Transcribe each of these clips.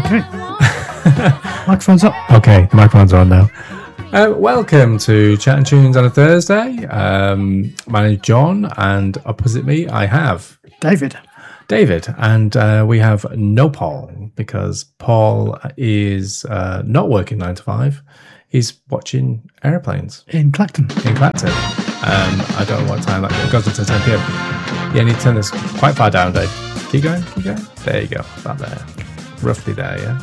Okay. Microphone's up. Okay, the microphones are on now. Welcome to Chat and Tunes on a Thursday. My name's John, and opposite me I have David, and we have no Paul because Paul is not working 9 to 5. He's watching airplanes in Clacton. I don't know what time that goes until 10 p.m. Yeah, you need to turn this quite far down, Dave. Keep going. There you go, about there. Roughly there, yeah?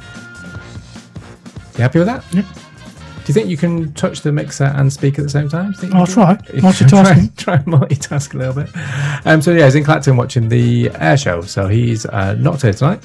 You happy with that? Yep. Do you think you can touch the mixer and speak at the same time? I'll try. Multitasking. Try and multitask a little bit. So yeah, he's in Clacton watching the air show. So he's not here tonight.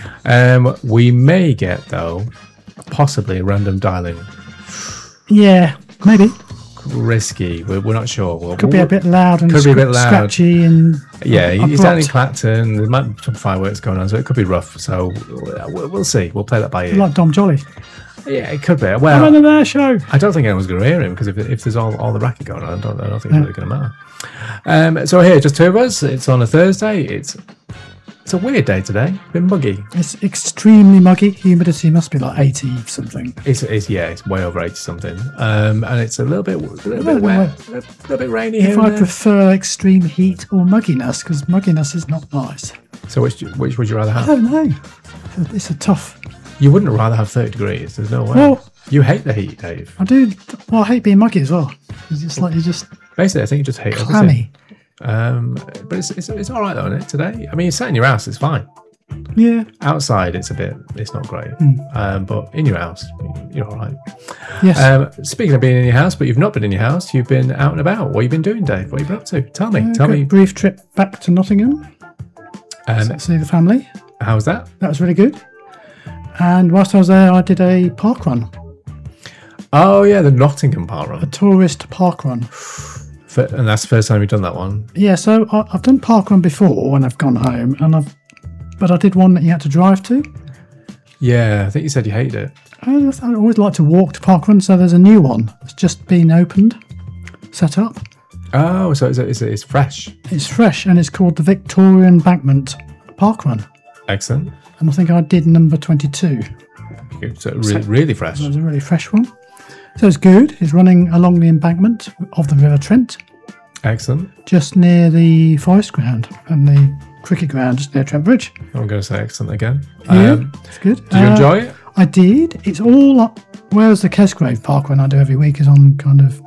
We may get, though, possibly a random dialing. Yeah, maybe. Risky. We're not sure. Could be a bit loud and scratchy and yeah, he's down in Clacton. There might be some fireworks going on, so it could be rough. So we'll see. We'll play that by ear. Like Dom Jolly. Yeah, it could be. Well, I'm on an air show. I don't think anyone's going to hear him because if there's all the racket going on, I don't think it's really going to matter. So here, just two of us. It's on a Thursday. It's a weird day today. A bit muggy. It's extremely muggy. Humidity must be like 80 something. It's way over 80 something. And it's a little bit wet, a little bit rainy here. I prefer extreme heat or mugginess because mugginess is not nice. So which would you rather have? I don't know. It's a tough. You wouldn't rather have 30 degrees. There's no way. Well, you hate the heat, Dave. I do. Well, I hate being muggy as well. It's like you just basically. I think you just hate clammy. Everything. But it's all right though, isn't it? Today, I mean, you sat in your house, it's fine. Yeah. Outside, it's not great. But in your house, you're all right. Yes. Speaking of being in your house, but you've not been in your house, you've been out and about. What have you been doing, Dave? What have you been up to? Tell me. Brief trip back to Nottingham. See the family. How was that? That was really good. And whilst I was there, I did a park run. Oh yeah, the Nottingham park run. A tourist park run. And that's the first time you've done that one? Yeah, so I've done park run before when I've gone home, but I did one that you had to drive to. Yeah, I think you said you hated it. I always like to walk to park run, so there's a new one. It's just been opened, set up. Oh, so it's fresh. It's fresh, and it's called the Victoria Embankment Park Run. Excellent. And I think I did number 22. So really fresh. It was a really fresh one. So it's good. It's running along the embankment of the River Trent. Excellent. Just near the forest ground and the cricket ground, just near Trent Bridge. I'm going to say excellent again. Yeah, it's good. Did you enjoy it? I did. It's all up. Whereas the Kesgrave Park run I do every week is on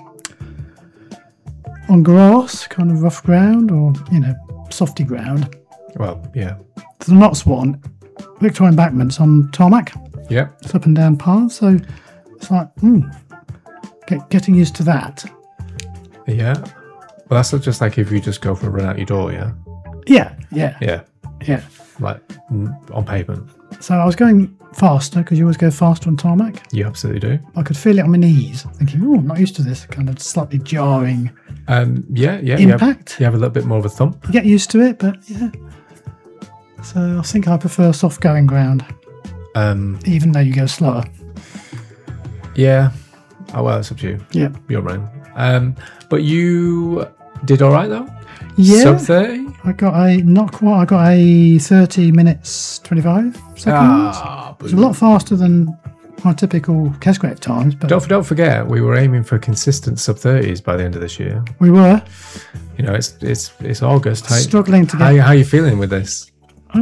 grass, kind of rough ground or, softy ground. Well, yeah. The Notts one, Victoria Embankment's on tarmac. Yeah. It's up and down paths, so it's like, getting used to that. Yeah. Well, that's not just like if you just go for a run out your door, yeah? Yeah. Like on pavement. So I was going faster because you always go faster on tarmac. You absolutely do. I could feel it on my knees, thinking, I'm not used to this kind of slightly jarring impact. You have a little bit more of a thump. You get used to it, but yeah. So I think I prefer soft going ground. Even though you go slower. Yeah. Oh, well, it's up to you. Yeah. Your own. But you did all right, though? Yeah. Sub 30? I got a 30 minutes, 25 seconds. It's a lot faster than my typical Kesgrave times. But don't forget, we were aiming for consistent sub 30s by the end of this year. We were. It's August. Struggling to get... How are you feeling with this?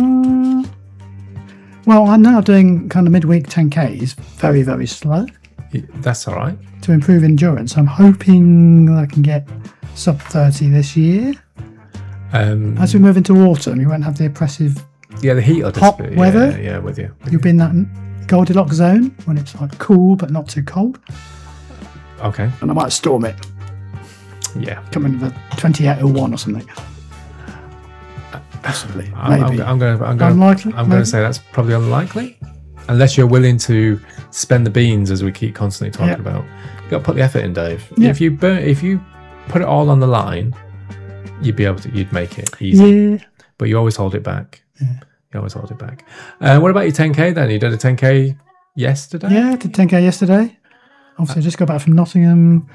Well, I'm now doing kind of midweek 10Ks, very, very slow. That's all right. To improve endurance. I'm hoping I can get sub 30 this year. As we move into autumn, you won't have the oppressive the heat will hot disappear. weather. Yeah, with you. You'll be in that Goldilocks zone when it's like cool but not too cold. Okay. And I might storm it. Yeah. Come in with a 2801 or something. Possibly. Maybe. I'm going to say that's probably unlikely, unless you're willing to spend the beans, as we keep constantly talking about. You got to put the effort in, Dave. Yeah. If you put it all on the line, you'd make it easy. Yeah. But you always hold it back. Yeah. You always hold it back. What about your 10K then? You did a 10K yesterday? Yeah, I did 10K yesterday. Obviously, I just got back from Nottingham.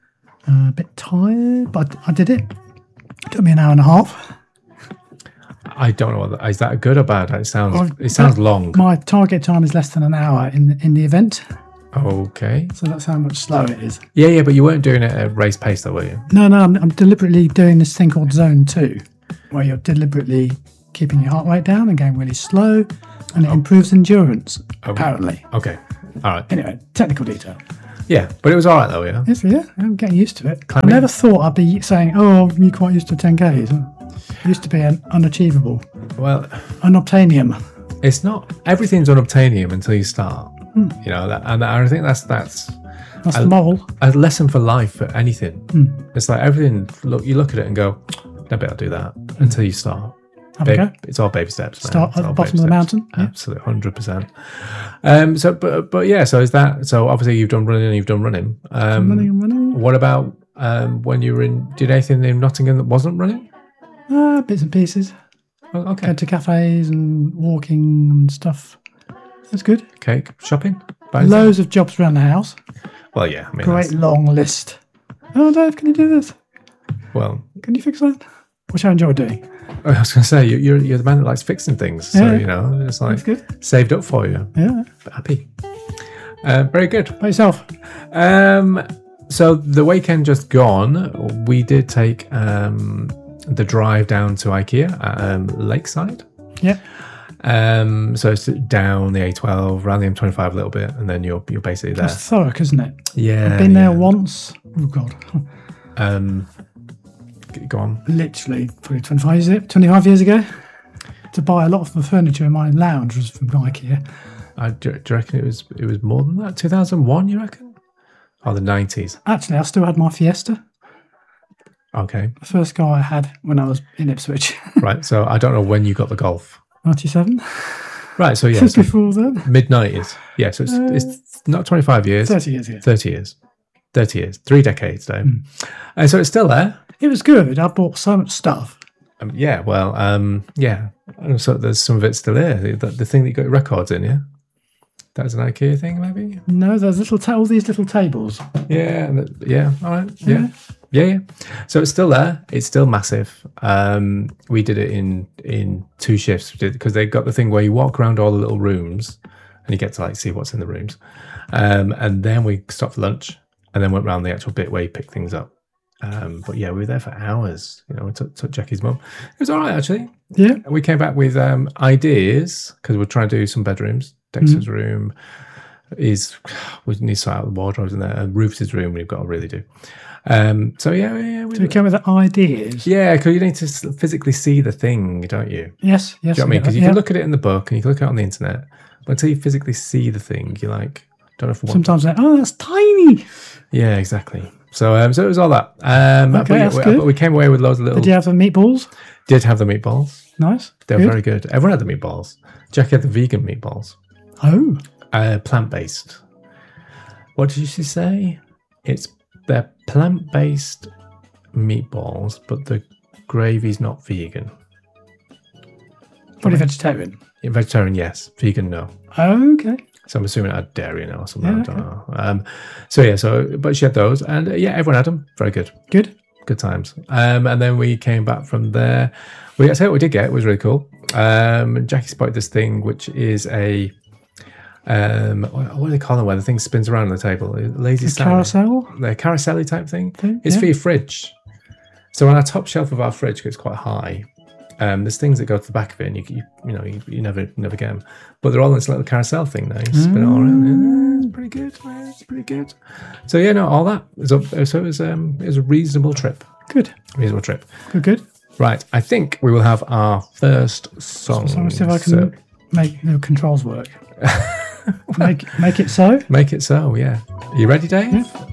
A bit tired, but I did it. It took me an hour and a half. I don't know. Is that good or bad? It sounds long. My target time is less than an hour in the event. Okay. So that's how much slower it is. Yeah, but you weren't doing it at race pace, though, were you? No, I'm deliberately doing this thing called Zone 2, where you're deliberately keeping your heart rate down and going really slow, and it improves endurance, apparently. Okay. All right. Anyway, technical detail. Yeah, but it was all right, though, yeah? Yeah, I'm getting used to it. Climbing? I never thought I'd be saying, oh, I'm quite used to 10Ks. It used to be an unachievable. Well, unobtainium. It's not. Everything's unobtainium until you start. You know, and I think that's the moral. A lesson for life for anything. It's like everything. Look, you look at it and go, "No, bet I'll do that." Until you start. It's all baby steps. Man. Start at the bottom of the mountain. Absolutely, 100%. So, but yeah. So is that? So obviously you've done running and you've done running. Running. What about when you were in? Did anything in Nottingham that wasn't running? Bits and pieces. Oh, okay. Go to cafes and walking and stuff. That's good. Cake shopping. Loads of jobs around the house. Well, yeah. I mean, great long list. Oh, Dave, can you do this? Well, can you fix that? Which I enjoy doing. I was going to say you're the man that likes fixing things. So you know, it's like good. Saved up for you. Yeah. But happy. Very good. By yourself. So the weekend just gone, we did take the drive down to IKEA at Lakeside. Yeah. So it's down the A12, around the M25 a little bit, and then you're basically there. That's Thurrock, isn't it? Yeah. I've been there once. Oh God. Go on. Literally, probably 25 years ago, to buy a lot of the furniture in my lounge was from IKEA. Do you reckon it was more than that? 2001, you reckon? Or the 90s? Actually, I still had my Fiesta. Okay. The first car I had when I was in Ipswich. Right. So I don't know when you got the Golf. 97. Right. So yeah. Just before then. Mid-90s. Yeah. So it's not 25 years. 30 years. Yeah. 30 years. 30 years. 3 decades, Dave. And so it's still there. It was good. I bought so much stuff. Yeah. Well. Yeah. And so there's some of it still here. The thing that you got your records in, yeah. That's an IKEA thing, maybe. No, there's all these little tables. Yeah. Yeah. All right. Yeah. Yeah. So it's still there. It's still massive. We did it in 2 shifts because they got the thing where you walk around all the little rooms and you get to like see what's in the rooms. And then we stopped for lunch and then went around the actual bit where you pick things up. But yeah, we were there for hours. You know, we took Jackie's mum. It was all right actually. Yeah. We came back with ideas because we're trying to do some bedrooms. Dexter's room is we need to sort out the wardrobes in there, and Rufus's room we've got to really do. So yeah. So we came with the ideas. Yeah, because you need to physically see the thing, don't you? Yes. Do you know what I mean? Because you can look at it in the book and you can look at it on the internet, but until you physically see the thing, you're like, don't know if sometimes like, oh, that's tiny. Yeah, exactly. So it was all that. Okay, that's good. But we came away with loads of little. Did you have the meatballs? Did have the meatballs. Nice. They were very good. Everyone had the meatballs. Jackie had the vegan meatballs. Oh. Plant-based. What did she say? They're plant-based meatballs, but the gravy's not vegan. Probably vegetarian. Yeah, vegetarian, yes. Vegan, no. Okay. So I'm assuming it had dairy in it or something. Yeah, I don't know. But she had those, and everyone had them. Very good. Good times. And then we came back from there. I tell you what we did get. It was really cool. Jackie spotted this thing, which is a what do they call it? Where the thing spins around on the table? Lazy carousel? The carousel type thing. It's for your fridge. So on our top shelf of our fridge, because it's quite high, there's things that go to the back of it, and you never get them. But they're all in this little carousel thing now. You spin it all around. Yeah, it's pretty good. It's pretty good. So yeah, no, all that. So it was a reasonable trip. Good. Reasonable trip. Good. Right. I think we will have our first song. So let's see if I can make the controls work. Make it so. Make it so. Yeah. Are you ready, Dave? Yeah.